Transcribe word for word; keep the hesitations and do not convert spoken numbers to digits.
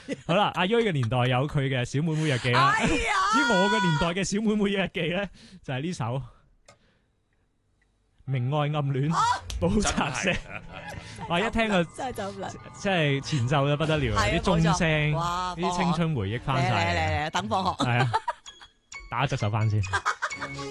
好啦，阿瑞嘅年代有佢嘅小妹妹日記啦。 哎呀至於我嘅年代嘅小妹妹日記咧，就係呢首明愛暗戀補習社。我一聽個真係就咁啦， 即係前奏就不得了， 係啊啲鐘聲， 冇錯哇啲青春回憶翻嚟嚟晒。 嚟嚟，等放學。 係啊，打側手翻先。